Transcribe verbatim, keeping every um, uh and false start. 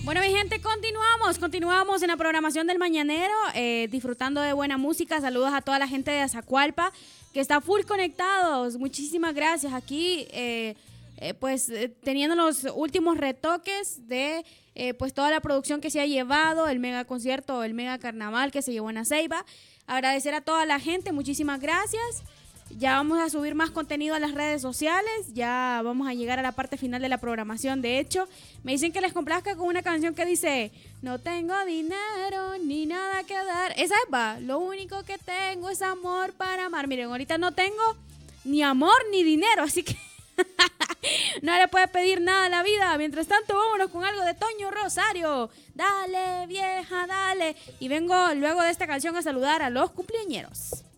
Bueno, mi gente, continuamos, continuamos en la programación del Mañanero, eh, disfrutando de buena música. Saludos a toda la gente de Azacualpa, que está full conectados. Muchísimas gracias. Aquí, eh, eh, pues, eh, teniendo los últimos retoques de, eh, pues, toda la producción que se ha llevado, el mega concierto, el mega carnaval que se llevó en Aceiba. Agradecer a toda la gente, muchísimas gracias. Ya vamos a subir más contenido a las redes sociales, ya vamos a llegar a la parte final de la programación. De hecho, me dicen que les complazca con una canción que dice: no tengo dinero ni nada que dar. Esa es, va, lo único que tengo es amor para amar. Miren, ahorita no tengo ni amor ni dinero, así que no le puede pedir nada a la vida. Mientras tanto, vámonos con algo de Toño Rosario. Dale, vieja, dale. Y vengo luego de esta canción a saludar a los cumpleañeros.